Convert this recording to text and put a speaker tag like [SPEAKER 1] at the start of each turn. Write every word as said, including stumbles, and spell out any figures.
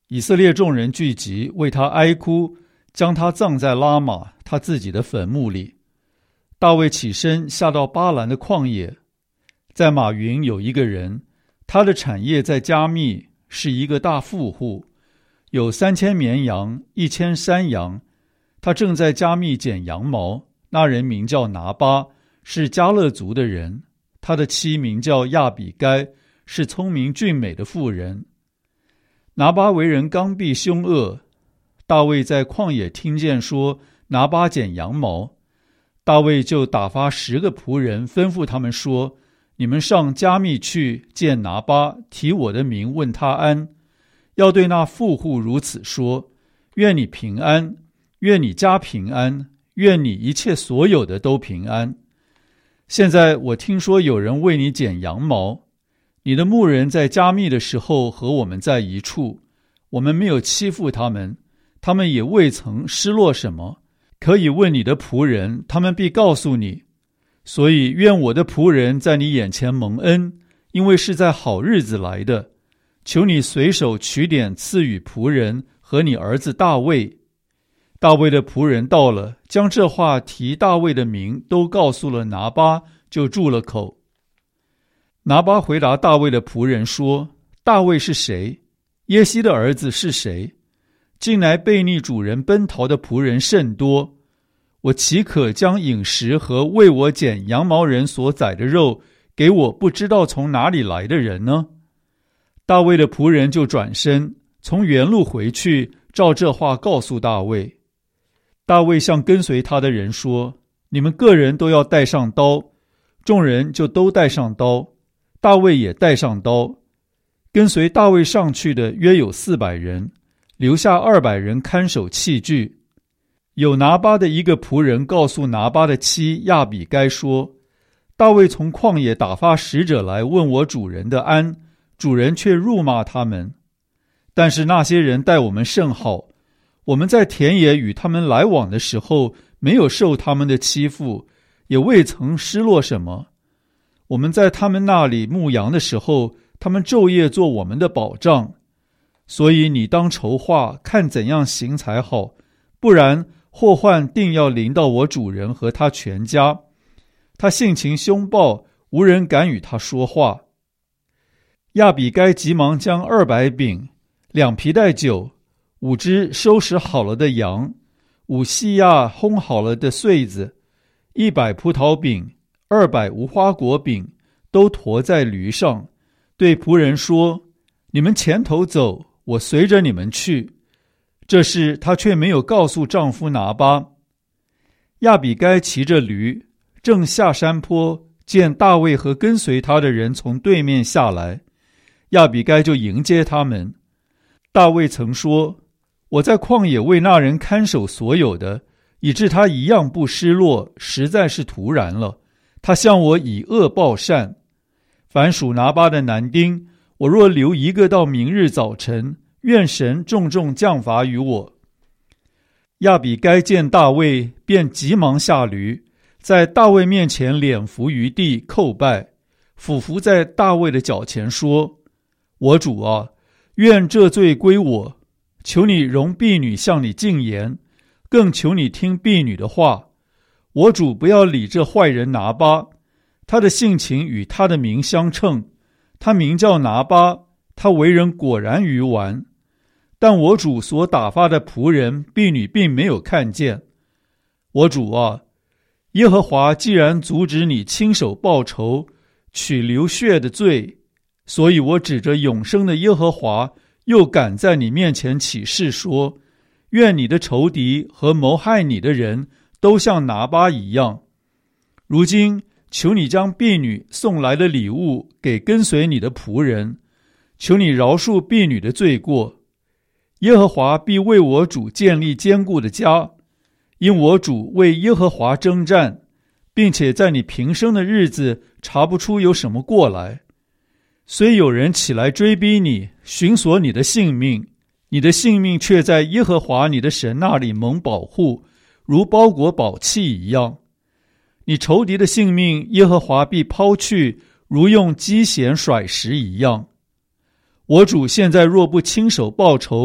[SPEAKER 1] 以色列众人聚集，为他哀哭，将他葬在拉玛他自己的坟墓里。大卫起身下到巴兰的旷野，在马云有一个人，他的产业在加密，是一个大富户，有三千绵羊，一千山羊。他正在加密剪羊毛，那人名叫拿巴，是迦勒族的人。他的妻名叫亚比该，是聪明俊美的妇人。拿巴为人刚愎凶恶，大卫在旷野听见说拿巴剪羊毛，大卫就打发十个仆人，吩咐他们说：你们上加密去见拿巴，提我的名问他安，要对那富户如此说：愿你平安，愿你家平安，愿你一切所有的都平安。现在我听说有人为你剪羊毛，你的牧人在加密的时候和我们在一处，我们没有欺负他们，他们也未曾失落什么。可以问你的仆人，他们必告诉你。所以愿我的仆人在你眼前蒙恩，因为是在好日子来的。求你随手取点赐予仆人和你儿子大卫。大卫的仆人到了，将这话提大卫的名都告诉了拿巴，就住了口。拿巴回答大卫的仆人说：大卫是谁？耶西的儿子是谁？近来悖逆主人奔逃的仆人甚多，我岂可将饮食和为我剪羊毛人所宰的肉给我不知道从哪里来的人呢？大卫的仆人就转身从原路回去，照这话告诉大卫。大卫向跟随他的人说：你们个人都要带上刀。众人就都带上刀，大卫也带上刀。跟随大卫上去的约有四百人，留下二百人看守器具。有拿巴的一个仆人告诉拿巴的妻亚比该说：大卫从旷野打发使者来问我主人的安，主人却辱骂他们。但是那些人待我们甚好，我们在田野与他们来往的时候，没有受他们的欺负，也未曾失落什么。我们在他们那里牧羊的时候，他们昼夜做我们的保障。所以你当筹划，看怎样行才好，不然祸患定要临到我主人和他全家。他性情凶暴，无人敢与他说话。亚比该急忙将二百饼、两皮带酒、五只收拾好了的羊、五细亚烘好了的穗子、一百葡萄饼、二百无花果饼，都驮在驴上，对仆人说：你们前头走，我随着你们去。这事她却没有告诉丈夫拿巴。亚比该骑着驴，正下山坡，见大卫和跟随他的人从对面下来，亚比该就迎接他们。大卫曾说：我在旷野为那人看守所有的，以致他一样不失落，实在是突然了。他向我以恶报善。凡属拿巴的男丁，我若留一个到明日早晨，愿神重重降罚于我。亚比该见大卫，便急忙下驴，在大卫面前脸伏于地叩拜，俯伏在大卫的脚前说：我主啊，愿这罪归我，求你容婢女向你进言，更求你听婢女的话。我主不要理这坏人拿巴，他的性情与他的名相称，他名叫拿巴，他为人果然愚顽。但我主所打发的仆人婢女并没有看见。我主啊，耶和华既然阻止你亲手报仇，取流血的罪，所以我指着永生的耶和华，又敢在你面前起誓说：愿你的仇敌和谋害你的人都像拿巴一样。如今求你将婢女送来的礼物给跟随你的仆人，求你饶恕婢女的罪过。耶和华必为我主建立坚固的家，因我主为耶和华征战，并且在你平生的日子查不出有什么过来。虽有人起来追逼你，寻索你的性命，你的性命却在耶和华你的神那里蒙保护，如包裹宝器一样。你仇敌的性命，耶和华必抛去，如用机弦甩石一样。我主现在若不亲手报仇，